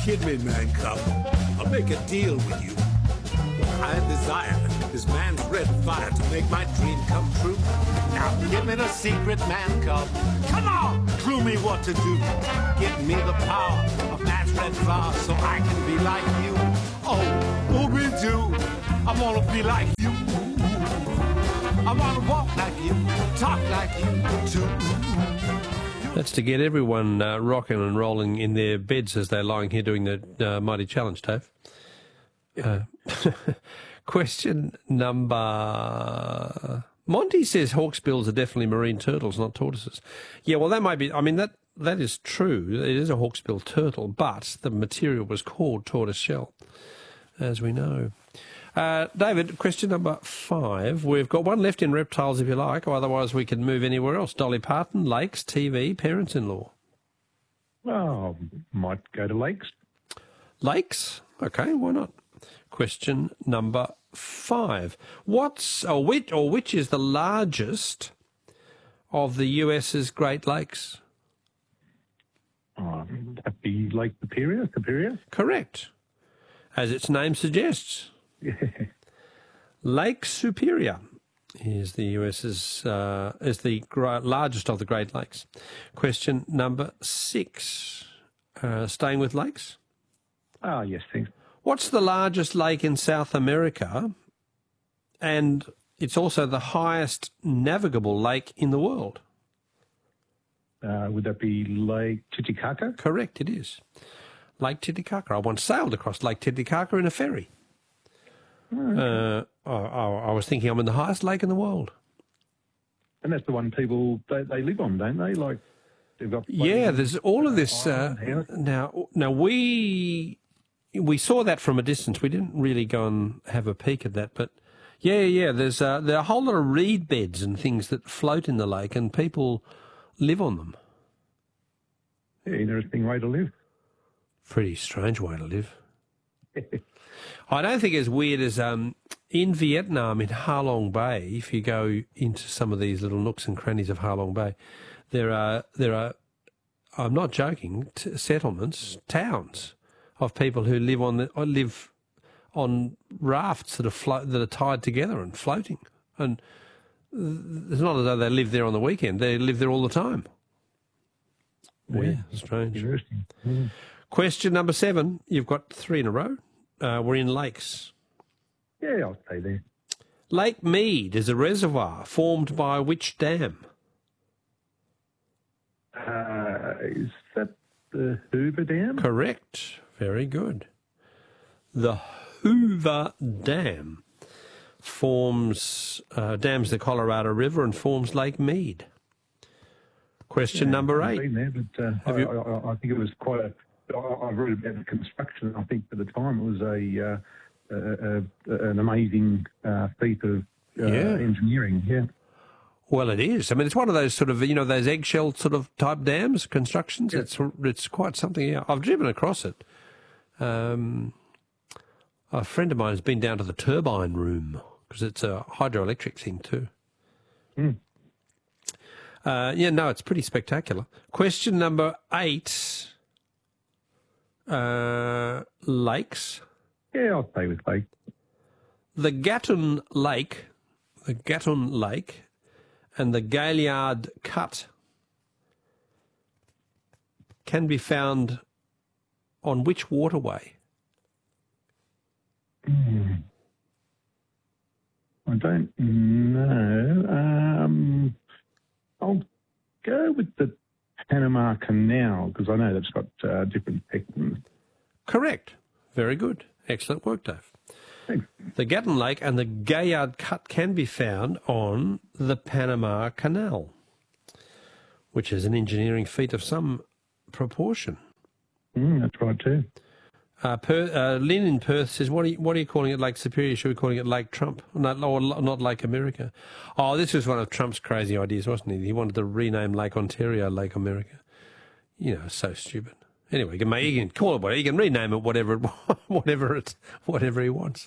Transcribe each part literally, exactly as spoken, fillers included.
kid me, man cub. I'll make a deal with you. What I desire is man's red fire to make my dream come true. Now give me the secret, man cub. Come on, clue me what to do. Give me the power of man's red fire so I can be like you. Oh, Ooby-Doo, I wanna be like you. I wanna walk like you, talk like you too. That's to get everyone uh, rocking and rolling in their beds as they're lying here doing the uh, Mighty Challenge, Dave. Uh, question number... Monty says hawksbills are definitely marine turtles, not tortoises. Yeah, well, that might be... I mean, that that is true. It is a hawksbill turtle, but the material was called tortoise shell, as we know. Uh, David, question number five. We've got one left in reptiles, if you like, or otherwise we can move anywhere else. Dolly Parton, lakes, T V, parents-in-law. Oh, might go to lakes. Lakes? Okay, why not? Question number five. What's or which or which is the largest of the US's Great Lakes? Oh, that'd be Lake Superior. Superior. Correct, as its name suggests. Lake Superior is the US's uh, is the gra- largest of the Great Lakes. Question number six. Uh, staying with lakes. Ah, yes, thanks. What's the largest lake in South America? And it's also the highest navigable lake in the world. Uh, would that be Lake Titicaca? Correct, it is. Lake Titicaca. I once sailed across Lake Titicaca in a ferry. Oh, Uh, I, I was thinking I'm in the highest lake in the world. and that's the one people, they, they live on, don't they? Like, they've got... Yeah, there's all of this. Uh, now, now we we saw that from a distance. We didn't really go and have a peek at that, but yeah, yeah. There's uh, there are a whole lot of reed beds and things that float in the lake, and people live on them. Yeah, interesting way to live. Pretty strange way to live. I don't think as weird as um, in Vietnam, in Ha Long Bay. If you go into some of these little nooks and crannies of Ha Long Bay, there are there are. I'm not joking. T- settlements, towns of people who live on the or live on rafts that are flo- that are tied together and floating. And it's not as though they live there on the weekend. They live there all the time. Weird, Yeah, strange. Interesting. Mm. Question number seven. You've got three in a row. Uh, we're in lakes. Yeah, I'll stay there. Lake Mead is a reservoir formed by which dam? Uh, is that the Hoover Dam? Correct. Very good. The Hoover Dam forms, uh, dams the Colorado River and forms Lake Mead. Question Yeah, number I've eight. been there, but uh, Have I, you- I, I think it was quite a... I, I've read about the construction. I think at the time it was a, uh, a, a an amazing uh, feat of uh, Yeah. engineering. Yeah. Well, it is. I mean, it's one of those sort of, you know, those eggshell sort of type dams, constructions. Yeah. It's it's quite something. Yeah, I've driven across it. Um, a friend of mine has been down to the turbine room because it's a hydroelectric thing too. Mm. Uh, yeah, no, it's pretty spectacular. Question number eight. Uh, lakes. Yeah, I'll stay with Lake. The Gatun Lake, the Gatun Lake, and the Gaillard Cut can be found on which waterway? Mm. I don't know. Um, I'll go with the Panama Canal because I know that's got uh, different sections. Correct. Very good. Excellent work, Dave. Thanks. The Gatun Lake and the Gaillard Cut can be found on the Panama Canal, which is an engineering feat of some proportion. Mm, that's right too. Uh, per, uh, Lynn in Perth says, what are, you, what are you calling it, Lake Superior? Should we be calling it Lake Trump? Not, or not Lake America. Oh, this was one of Trump's crazy ideas, wasn't he? He wanted to rename Lake Ontario Lake America. You know, so stupid. Anyway, he can, make, he can call it whatever. He can rename it whatever, it, whatever, it, whatever he wants.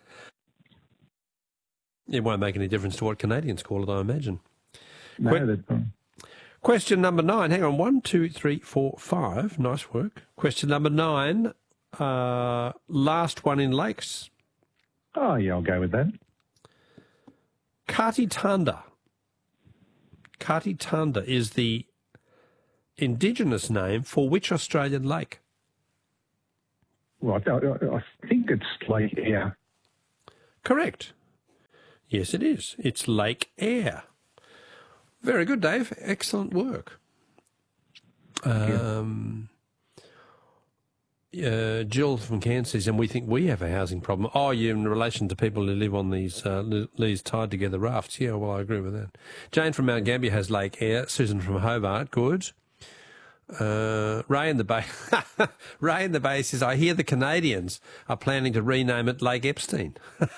It won't make any difference to what Canadians call it, I imagine. No, Que- that's fine. Question number nine. Hang on. One, two, three, four, five. Nice work. Question number nine. Uh, last one in lakes. Oh, yeah, I'll go with that. Katitanda. Katitanda is the Indigenous name for which Australian lake? Well, I, I, I think it's Lake Eyre. Correct. Yes, it is. It's Lake Eyre. Very good, Dave. Excellent work. Um, uh, Jill from Cairns says, and we think we have a housing problem. Oh, yeah, in relation to people who live on these uh, these tied together rafts. Yeah, well, I agree with that. Jane from Mount Gambier has Lake Eyre. Susan from Hobart, good. Uh, Ray in the Bay. Ray in the Bay says, I hear the Canadians are planning to rename it Lake Epstein.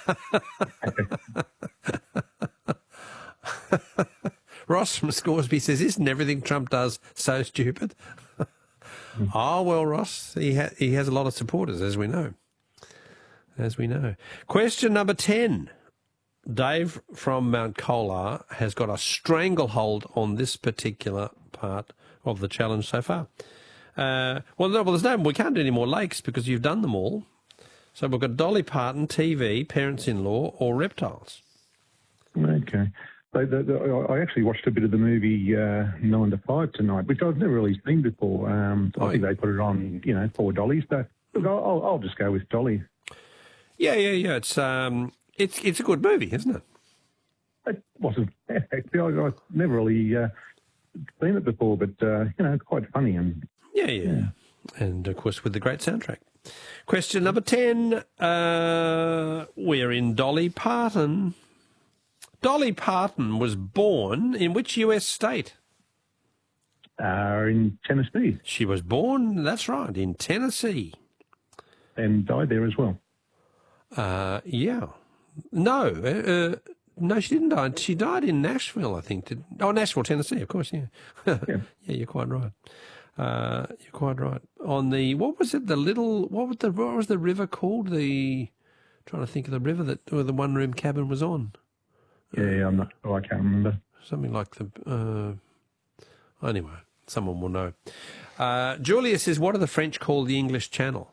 Ross from Scoresby says, isn't everything Trump does so stupid? Oh, well, Ross, he, ha- he has a lot of supporters, as we know. As we know. Question number ten. Dave from Mount Kolar has got a stranglehold on this particular part of the challenge so far. Uh, well, no, well, there's no, we can't do any more lakes because you've done them all. So we've got Dolly Parton, T V, parents-in-law, or reptiles. Okay. So the, the, I actually watched a bit of the movie uh, Nine to Five tonight, which I've never really seen before. Um, so Oh, I think yeah. they put it on, you know, for Dolly. So look, I'll, I'll- I'll just go with Dolly. Yeah, yeah, yeah. It's um, it's it's a good movie, isn't it? It wasn't actually. I, I've never really uh, seen it before, but uh, you know, it's quite funny and Yeah, yeah, and of course with the great soundtrack. Question number ten. Uh, we're in Dolly Parton. Dolly Parton was born in which U S state? uh, in Tennessee She was born, that's right, in Tennessee. and died there as well. Uh, yeah. No, uh, uh, no, she didn't die. She died in Nashville, I think. Did, oh, Nashville, Tennessee, of course, yeah. Yeah. Yeah, you're quite right. Uh, you're quite right. On the, what was it, the little, what was the, what was the river called? The, trying to think of the river that where the one-room cabin was on. Yeah, I'm not sure. I can't remember. Something like the, uh, anyway, someone will know. Uh, Julia says, what do the French call the English Channel?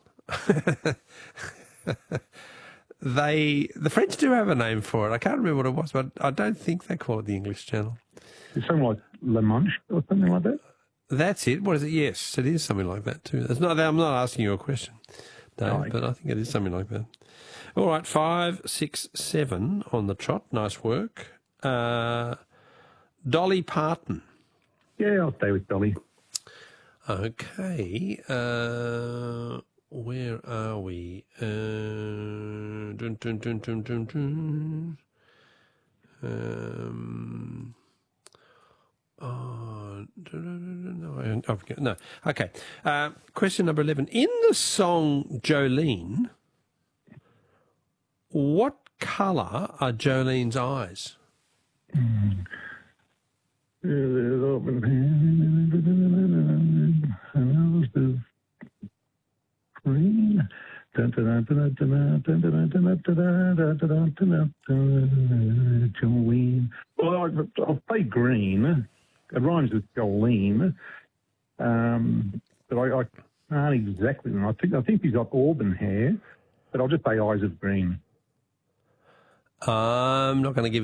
They, the French do have a name for it. I can't remember what it was, but I don't think they call it the English Channel. It's something like La Manche or something like that. That's it. What is it? Yes, it is something like that too. It's not, I'm not asking you a question, Dave, Right. but I think it is something like that. All right, five, six, seven on the trot. Nice work. Uh, Dolly Parton. Yeah, I'll stay with Dolly. Okay. Uh, where are we? Uh, dun, dun, dun, dun, dun, dun. Um, oh, dun, dun, dun, dun, no, I forget. No. Okay. Uh, question number eleven. In the song Jolene, what colour are Jolene's eyes? Green. Jolene. Well, I'll, I'll say green. It rhymes with Jolene. Um, but I, I can't exactly. I think I think he's got auburn hair, but I'll just say eyes of green. I'm not going to give it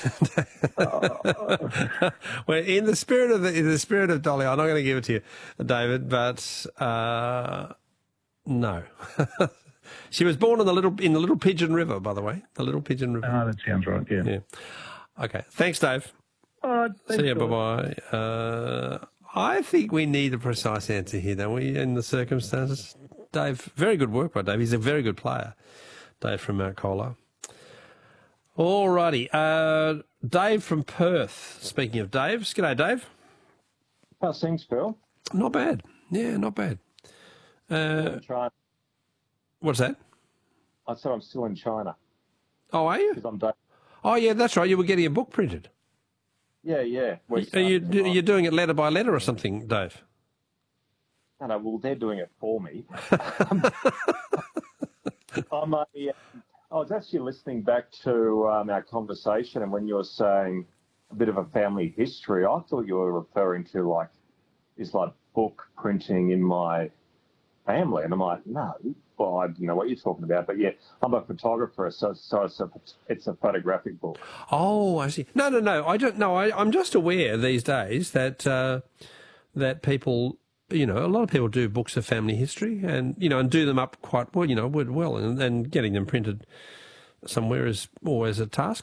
to you. Well, in the spirit of the in the spirit of Dolly, I'm not going to give it to you, David. But uh, no, she was born in the little in the Little Pigeon River, by the way, the Little Pigeon River. Ah, that sounds right. Yeah. Yeah. Okay. Thanks, Dave. All right, thanks, See you. Bye George. bye. Uh, I think we need a precise answer here, don't we? In the circumstances, Dave. Very good work by Dave. He's a very good player, Dave from Mount Kolar. All righty. Uh, Dave from Perth. Speaking of Dave's, g'day, Dave. How's things, Phil? Not bad. Yeah, not bad. Uh, In China. what's that? I said I'm still in China Oh, are you? because I'm. Da- Oh, yeah, that's right. You were getting a book printed. yeah, yeah. We're Are you starting do, tomorrow. you're doing it letter by letter or something, Dave? No, no, well, they're doing it for me. I'm a, I was actually listening back to um, our conversation, and when you were saying a bit of a family history, I thought you were referring to like, is like book printing in my family. And I'm like, no, well, I don't know what you're talking about. But yeah, I'm a photographer, so, so it's, a, it's a photographic book. Oh, I see. No, no, no. I don't know. I, I'm just aware these days that uh, that people, you know, a lot of people do books of family history and, you know, and do them up quite well, you know, well, and, and getting them printed somewhere is always a task.